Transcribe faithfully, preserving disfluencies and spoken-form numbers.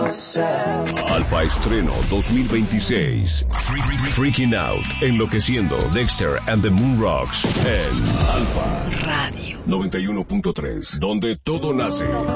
Alfa Estreno dos mil veintiséis. Freaking Out, Enloqueciendo, Dexter and the Moon Rocks en Alfa Radio noventa y uno punto tres, donde todo nace.